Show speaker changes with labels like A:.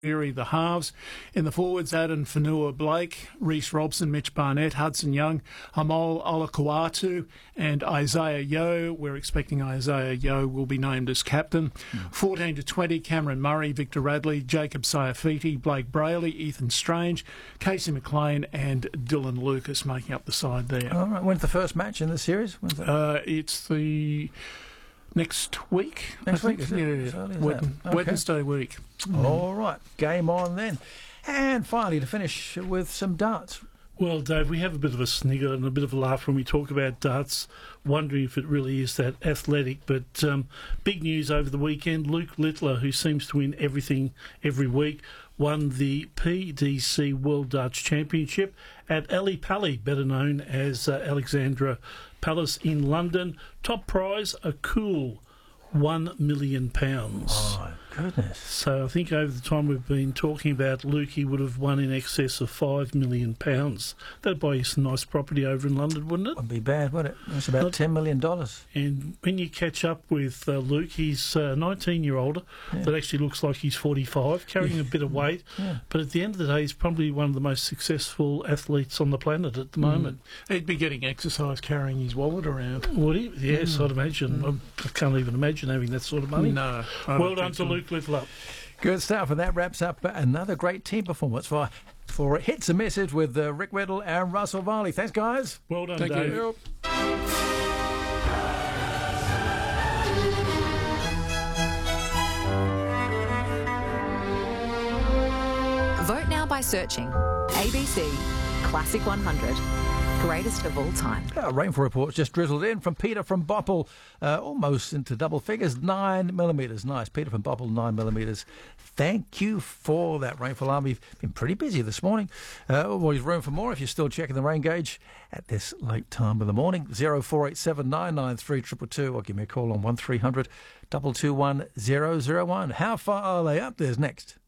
A: the halves. In the forwards, Adam Fanua-Blake, Reece Robson, Mitch Barnett, Hudson Young, Hamol Olakuatu and Isaiah Yeo. We're expecting Isaiah Yeo will be named as captain. 14 to 20, Cameron Murray, Victor Radley, Jacob Sayafiti, Blake Brayley, Ethan Strange, Casey McLean and Dylan Lucas making up the side there.
B: All right. When's the first match in the series? When's that?
A: It's the next week.
B: Next week, is it?
A: Yeah,
B: Okay.
A: Wednesday week.
B: All right, game on then. And finally, to finish with some darts.
C: Well, Dave, we have a bit of a snigger and a bit of a laugh when we talk about darts, wondering if it really is that athletic. But big news over the weekend, Luke Littler, who seems to win everything every week, won the PDC World Darts Championship at Ali Pali, better known as Alexandra Palace in London. Top prize, a cool £1 million.
B: Oh, goodness.
C: So I think over the time we've been talking about Luke, he would have won in excess of £5 million. That'd buy you some nice property over in London, wouldn't it?
B: Wouldn't be bad, would it? That's about $10 million.
C: And when you catch up with Luke, he's a 19-year-old that actually looks like he's 45, carrying a bit of weight.
B: Yeah.
C: But at the end of the day, he's probably one of the most successful athletes on the planet at the moment.
A: He'd be getting exercise carrying his wallet around.
C: Would he? Yes, I'd imagine. I can't even imagine having that sort of money.
A: No.
C: Well done to Luke Littler.
B: Good stuff, and that wraps up another great team performance for Hits a Message with Rick Weddle and Russell Varley. Thanks, guys.
C: Well done,
A: Thank
C: Dave.
A: you.
D: Vote now by searching ABC Classic 100. Greatest of all time.
B: Rainfall reports just drizzled in from Peter from Bopple, almost into double figures, 9 millimetres. Nice, Peter from Bopple, 9 millimetres. Thank you for that rainfall alarm. We've been pretty busy this morning. Always room for more if you're still checking the rain gauge at this late time of the morning. 0487 993 222 or give me a call on 1300 221 001. How far are they up? There's next.